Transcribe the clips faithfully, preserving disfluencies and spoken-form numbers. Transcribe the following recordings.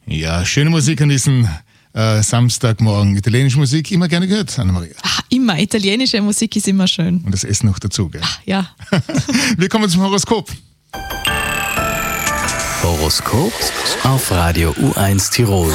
Ja, schöne Musik an diesem äh, Samstagmorgen. Italienische Musik immer gerne gehört, Anna-Maria. Ach, immer. Italienische Musik ist immer schön. Und das Essen noch dazu, gell? Ach, ja. Wir kommen zum Horoskop. Horoskop auf Radio U eins Tirol.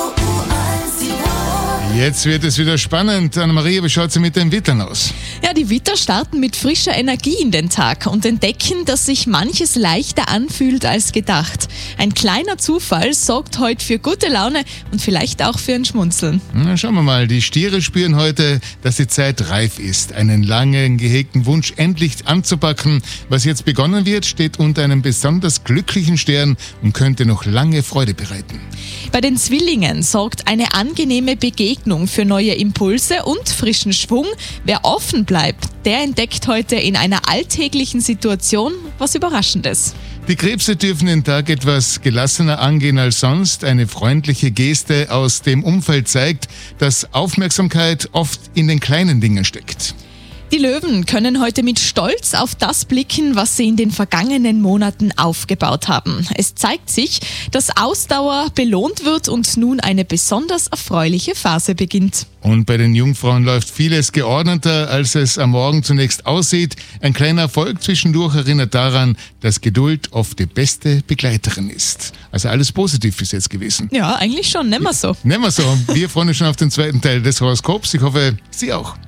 Jetzt wird es wieder spannend. Anna-Maria, wie schaut es mit den Wittern aus? Ja, die Witter starten mit frischer Energie in den Tag und entdecken, dass sich manches leichter anfühlt als gedacht. Ein kleiner Zufall sorgt heute für gute Laune und vielleicht auch für ein Schmunzeln. Na, schauen wir mal. Die Stiere spüren heute, dass die Zeit reif ist, einen langen gehegten Wunsch endlich anzupacken. Was jetzt begonnen wird, steht unter einem besonders glücklichen Stern und könnte noch lange Freude bereiten. Bei den Zwillingen sorgt eine angenehme Begegnung für neue Impulse und frischen Schwung. Wer offen bleibt, der entdeckt heute in einer alltäglichen Situation was Überraschendes. Die Krebse dürfen den Tag etwas gelassener angehen als sonst. Eine freundliche Geste aus dem Umfeld zeigt, dass Aufmerksamkeit oft in den kleinen Dingen steckt. Die Löwen können heute mit Stolz auf das blicken, was sie in den vergangenen Monaten aufgebaut haben. Es zeigt sich, dass Ausdauer belohnt wird und nun eine besonders erfreuliche Phase beginnt. Und bei den Jungfrauen läuft vieles geordneter, als es am Morgen zunächst aussieht. Ein kleiner Erfolg zwischendurch erinnert daran, dass Geduld oft die beste Begleiterin ist. Also alles positiv bis jetzt gewesen. Ja, eigentlich schon, nehmen wir so. Nehmen wir so. Wir freuen uns schon auf den zweiten Teil des Horoskops. Ich hoffe, Sie auch.